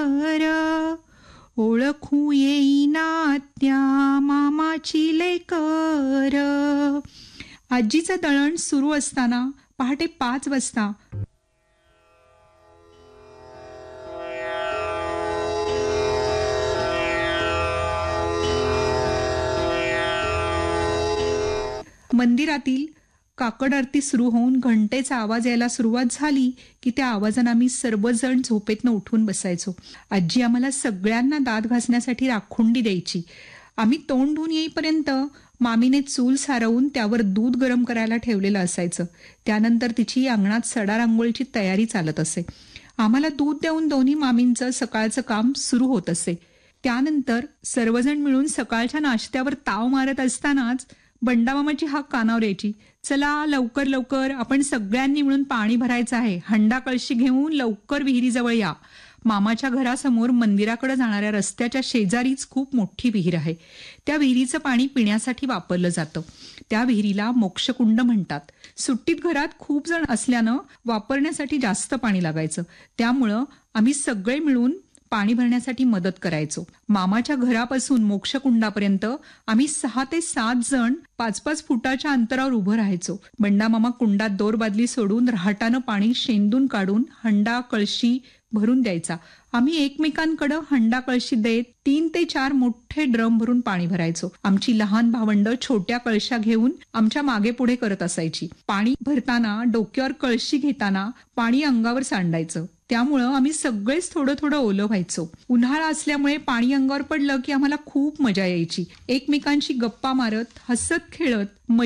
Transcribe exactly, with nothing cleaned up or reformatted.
घर, ओळखू येईना त्या मामाची लेकर. आजीचं दळण सुरू असताना पहाटे पाच वाजता मंदिरातील काकड आरती सुरू होऊन घंटेचा आवाज यायला सुरुवात झाली की त्या आवाजानं आम्ही सर्वजण झोपेतनं उठून बसायचो. आजी आम्हाला सगळ्यांना दात घासण्यासाठी राखुंडी द्यायची. आम्ही तोंड धुवून येईपर्यंत मामीने चूल सारवून त्यावर दूध गरम करायला ठेवलेलं असायचं. त्यानंतर तिची अंगणात सडा रांगोळीची तयारी चालत असे. आम्हाला दूध देऊन दोन्ही मामींचं सकाळचं काम सुरू होत असे. त्यानंतर सर्वजण मिळून सकाळच्या नाश्त्यावर ताव मारत असतानाच बंडामामाची हाक कानावर यायची, चला लवकर लवकर आपण सगळ्यांनी मिळून पाणी भरायचं आहे, हंडा कळशी घेऊन लवकर विहिरीजवळ या. मामाच्या घरासमोर मंदिराकडे जाणाऱ्या रस्त्याच्या शेजारीच खूप मोठी विहीर आहे. त्या विहिरीचं पाणी पिण्यासाठी वापरलं जातं. त्या विहिरीला मोक्षकुंड म्हणतात. सुट्टीत घरात खूप जण असल्यानं वापरण्यासाठी जास्त पाणी लागायचं. त्यामुळं आम्ही सगळे मिळून पाणी भरण्यासाठी मदत करायचो. मामाच्या घरापासून मोक्षकुंडापर्यंत आम्ही सहा ते सात जण पाच पाच फुटाच्या अंतरावर उभं राहायचो. बंडामामा कुंडात दोर बादली सोडून रहाटानं पाणी शेंदून काढून हंडा कळशी भरून द्यायचा. आम्ही एकमेकांकडे हंडा कळशी देत तीन ते चार मोठे ड्रम भरून पाणी भरायचो. आमची लहान भावंड छोट्या कळशा घेऊन आमच्या मागे पुढे करत असायची. पाणी भरताना डोक्यावर कळशी घेताना पाणी अंगावर सांडायचं. त्यामुळं आम्ही सगळेच थोडं थोडं ओलं व्हायचो. उन्हाळा असल्यामुळे पाणी अंगावर पडलं की आम्हाला खूप मजा यायची. एकमेकांशी गप्पा मारत हसत खेळत